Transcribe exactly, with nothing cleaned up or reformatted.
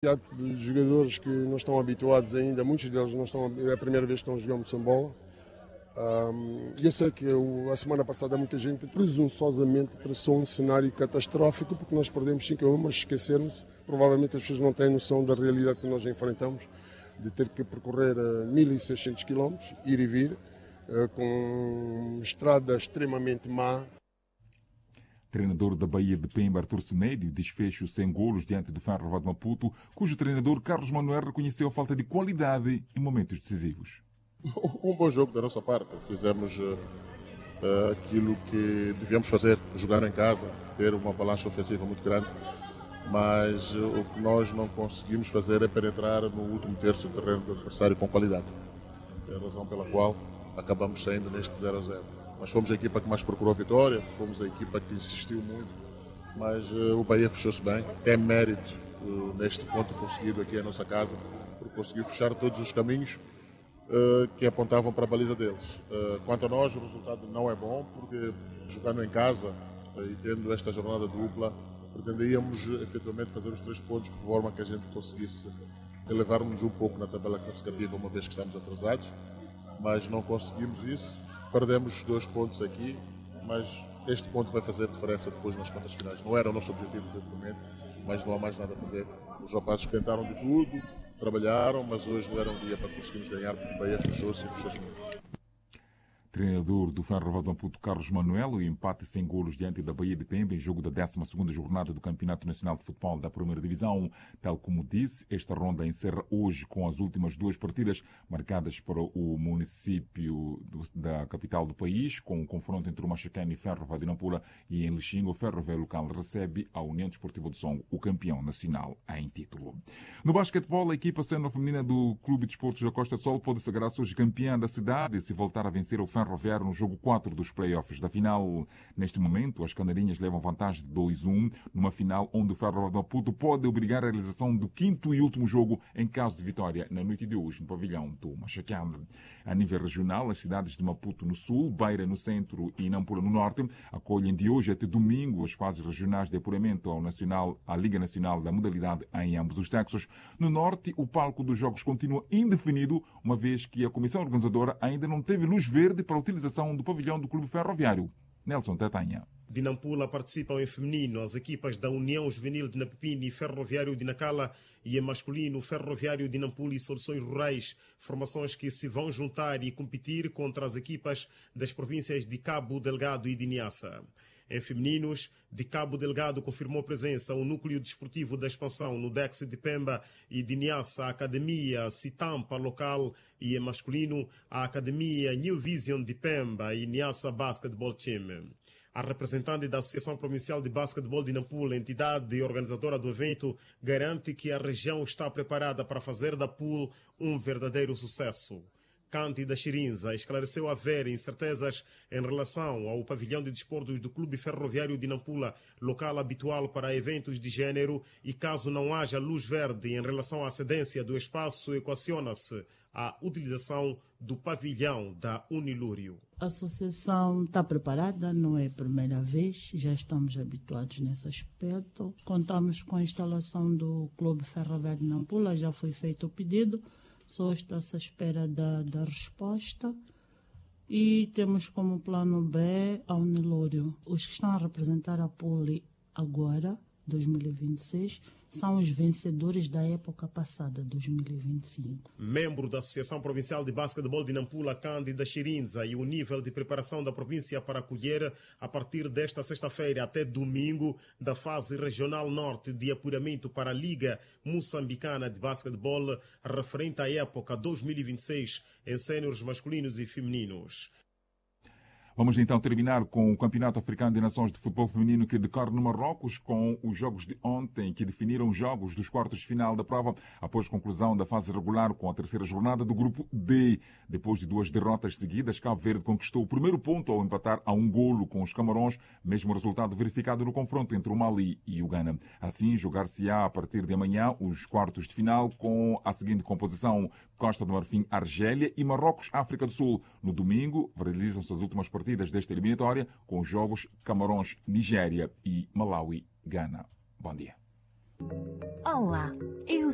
Há jogadores que não estão habituados ainda, muitos deles não estão, é a primeira vez que estão a jogar Moçambola. Um, eu sei que eu, a semana passada muita gente presunçosamente traçou um cenário catastrófico porque nós perdemos cinco a um, mas esqueceram-se, provavelmente as pessoas não têm noção da realidade que nós enfrentamos, de ter que percorrer mil e seiscentos quilómetros, ir e vir, uh, com estrada extremamente má. Treinador da Bahia de Pemba, Artur Semedo, desfecho sem golos diante do Ferro de Maputo, cujo treinador Carlos Manuel reconheceu a falta de qualidade em momentos decisivos. Um bom jogo da nossa parte. Fizemos uh, uh, aquilo que devíamos fazer, jogar em casa, ter uma avalanche ofensiva muito grande, mas uh, o que nós não conseguimos fazer é penetrar no último terço do terreno do adversário com qualidade. É a razão pela qual acabamos saindo neste zero a zero. Nós fomos a equipa que mais procurou a vitória, fomos a equipa que insistiu muito, mas uh, o Bahia fechou-se bem. Tem mérito uh, neste ponto conseguido aqui em nossa casa, porque conseguiu fechar todos os caminhos Uh, que apontavam para a baliza deles. Uh, quanto a nós, o resultado não é bom, porque jogando em casa uh, e tendo esta jornada dupla, pretendíamos uh, efetivamente fazer os três pontos de forma que a gente conseguisse elevar-nos um pouco na tabela classificativa, uma vez que estamos atrasados, mas não conseguimos isso. Perdemos dois pontos aqui, mas este ponto vai fazer diferença depois nas contas finais. Não era o nosso objetivo neste momento, mas não há mais nada a fazer. Os rapazes tentaram de tudo, trabalharam, mas hoje não era um dia para conseguirmos ganhar, porque o Bahia fechou-se e fechou-se muito. Treinador do Ferro de Maputo, Carlos Manuel, o empate sem golos diante da Bahia de Pemba em jogo da décima segunda jornada do Campeonato Nacional de Futebol da Primeira Divisão. Tal como disse, esta ronda encerra hoje com as últimas duas partidas marcadas para o município do, da capital do país, com o confronto entre o Machacane e Ferro de Nampula, e em Lixinga o Ferro Velho local recebe a União Desportiva do Songo, o campeão nacional em título. No basquetebol, a equipa sênior feminina do Clube de Desportos da Costa do Sol pode sagrar-se hoje campeã da cidade se voltar a vencer o Ferro Ferroviário no jogo quatro dos play-offs da final. Neste momento, as canarinhas levam vantagem de dois a um numa final onde o Ferro de Maputo pode obrigar a realização do quinto e último jogo em caso de vitória na noite de hoje no pavilhão do Machacane. A nível regional, as cidades de Maputo no sul, Beira no centro e Nampula no norte acolhem de hoje até domingo as fases regionais de apuramento ao nacional, à Liga Nacional da Modalidade em ambos os sexos. No norte, o palco dos jogos continua indefinido, uma vez que a comissão organizadora ainda não teve luz verde para a utilização do pavilhão do Clube Ferroviário. Nelson Tatanha. De Nampula participam em feminino as equipas da União Juvenil de Napipini e Ferroviário de Nacala, e em masculino Ferroviário de Nampula e Soluções Rurais, formações que se vão juntar e competir contra as equipas das províncias de Cabo Delgado e de Niassa. Em femininos, de Cabo Delgado confirmou presença o núcleo desportivo da expansão no Dex de Pemba, e de Niassa a Academia Citampa local, e em masculino a Academia New Vision de Pemba e Niassa Basketball Team. A representante da Associação Provincial de Basquetebol de Nampula, entidade organizadora do evento, garante que a região está preparada para fazer da pool um verdadeiro sucesso. Cândida Xirinza esclareceu haver incertezas em relação ao pavilhão de desportos do Clube Ferroviário de Nampula, local habitual para eventos de gênero, e caso não haja luz verde em relação à cedência do espaço, equaciona-se a utilização do pavilhão da Unilúrio. A associação está preparada, não é a primeira vez, já estamos habituados nesse aspecto. Contamos com a instalação do Clube Ferroviário de Nampula, já foi feito o pedido. Só está-se à espera da, da resposta, e temos como plano B a Unilúrio. Os que estão a representar a Poli agora, dois mil e vinte e seis, são os vencedores da época passada, dois mil e vinte e cinco. Membro da Associação Provincial de Basquetebol de Nampula, Cândida Xirinza, e o nível de preparação da província para acolher, a partir desta sexta-feira até domingo, da fase regional norte de apuramento para a Liga Moçambicana de Basquetebol, referente à época dois mil e vinte e seis, em séniores masculinos e femininos. Vamos então terminar com o Campeonato Africano de Nações de Futebol Feminino, que decorre no Marrocos, com os jogos de ontem, que definiram os jogos dos quartos de final da prova, após conclusão da fase regular com a terceira jornada do Grupo D. Depois de duas derrotas seguidas, Cabo Verde conquistou o primeiro ponto ao empatar a um golo com os Camarões, mesmo resultado verificado no confronto entre o Mali e o Ghana. Assim, jogar-se-á a partir de amanhã os quartos de final com a seguinte composição: Costa do Marfim, Argélia e Marrocos, África do Sul. No domingo, realizam-se as últimas partidas desta eliminatória, com os jogos Camarões, Nigéria e Malawi, Ghana. Bom dia. Olá, eu